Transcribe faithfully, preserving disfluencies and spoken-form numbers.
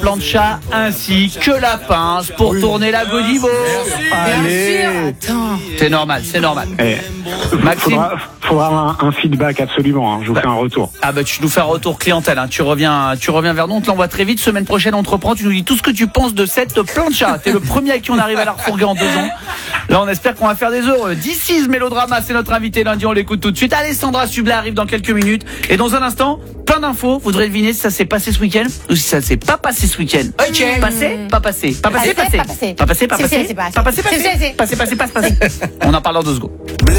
plancha ainsi que la pince pour oui. tourner la Godivo. Allez. Attends. C'est normal, c'est normal. Eh, Maxime, faudra, faudra un, un feedback absolument. Hein. Je vous bah, fais un retour. Ah bah tu nous fais un retour clientèle. Hein. Tu reviens, tu reviens vers nous. On te l'envoie très vite. Semaine prochaine, on te reprend. Tu nous dis tout ce que tu penses de cette plancha. T'es le premier à qui on arrive à la refourguer en deux ans. Là, on espère qu'on va faire des heureux. dix-six Mélodrama, c'est notre invité lundi. On l'écoute tout de suite. Alessandra Sublet arrive dans quelques minutes. Et dans un instant, plein d'infos. Vous devrez deviner si ça s'est passé ce week-end ou si ça s'est pas passé ce week-end. Ok. Passé, pas passé. Pas passé, passé. Pas passé, Pas passé, pas passé. C'est, c'est, c'est, Pas passé, passé. c'est, c'est, c'est. Passé, passé, passe, passé. On en parle dans deux secondes.